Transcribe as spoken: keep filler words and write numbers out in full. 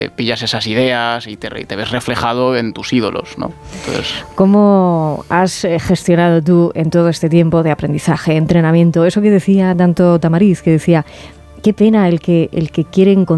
pillas esas ideas y te, te ves reflejado en tus ídolos, ¿no? Entonces, ¿cómo has gestionado tú en todo este tiempo de aprendizaje, entrenamiento? Eso que decía tanto Tamariz, que decía, qué pena el que, el que quiere encontrar